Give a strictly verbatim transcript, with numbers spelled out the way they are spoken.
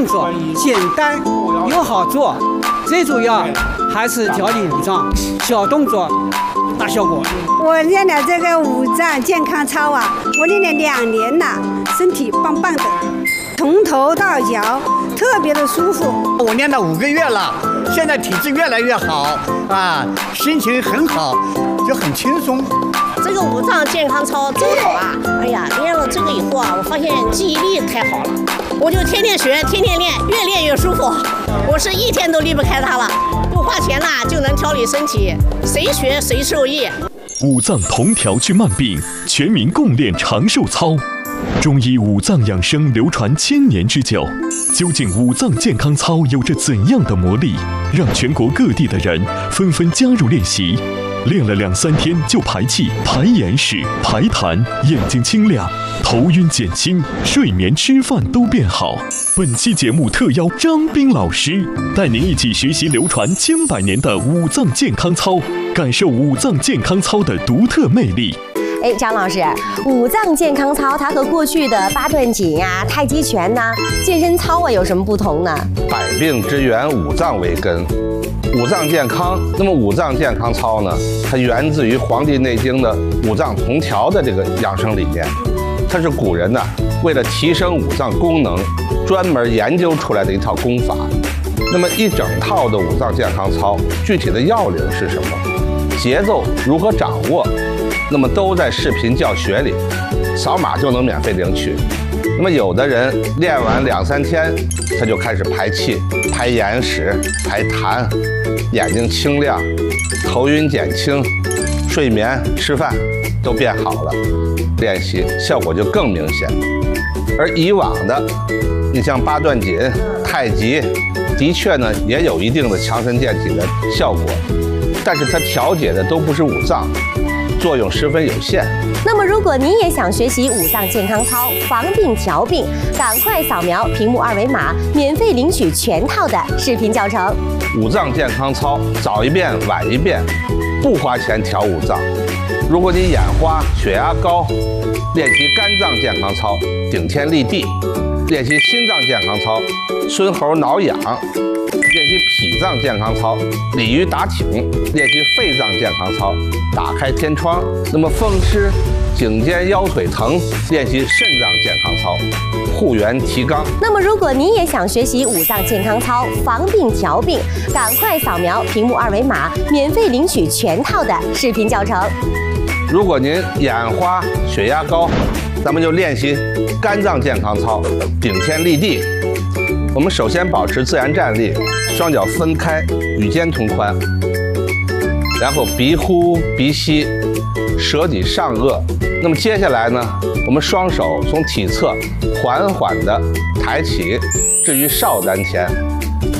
动作简单又好做，最主要还是调理五脏，小动作大效果。 我练的这个五脏健康操啊，我练了两年了，身体棒棒的，从头到脚特别的舒服。 我练了五个月了，现在体质越来越好啊，心情很好，就很轻松。 这个五脏健康操真好啊！哎呀，练了这个以后啊，我发现记忆力太好了，我就天天学，天天练，越练越舒服。我是一天都离不开它了，不花钱啦就能调理身体，谁学谁受益。 五脏同调去慢病，全民共练长寿操。中医五脏养生流传千年之久，究竟五脏健康操有着怎样的魔力，让全国各地的人纷纷加入练习？练了两三天就排气、排眼屎、排痰，眼睛清亮，头晕减轻，睡眠、吃饭都变好。本期节目特邀张斌老师，带您一起学习流传千百年的五脏健康操，感受五脏健康操的独特魅力。 哎，张老师，五脏健康操它和过去的八段锦呀、太极拳呐、健身操啊有什么不同呢？ 百病之源，五脏为根。五脏健康，那么五脏健康操呢？它源自于《黄帝内经》的五脏同调的这个养生理念，它是古人呢为了提升五脏功能，专门研究出来的一套功法。那么一整套的五脏健康操，具体的要领是什么？节奏如何掌握？那么都在视频教学里，扫码就能免费领取。那么有的人练完两三天，他就开始排气、排眼屎、排痰，眼睛清亮，头晕减轻，睡眠、吃饭都变好了，练习效果就更明显。而以往的，你像八段锦、太极，的确呢也有一定的强身健体的效果，但是它调节的都不是五脏，作用十分有限。 那么，如果您也想学习五脏健康操，防病调病，赶快扫描屏幕二维码，免费领取全套的视频教程。 五脏健康操，早一遍晚一遍，不花钱调五脏。如果你眼花、血压高，练习肝脏健康操，顶天立地；练习心脏健康操，孙猴挠痒；练习脾脏健康操，鲤鱼打挺；练习肺脏健康操，打开天窗。那么风湿、颈肩腰腿疼，练习肾脏健康操，护元提肛。 那么，如果您也想学习五脏健康操，防病调病，赶快扫描屏幕二维码，免费领取全套的视频教程。 如果您眼花、血压高，咱们就练习肝脏健康操，顶天立地。我们首先保持自然站立，双脚分开，与肩同宽，然后鼻呼鼻吸，舌抵上颚。那么接下来呢，我们双手从体侧缓缓地抬起，置于少丹田，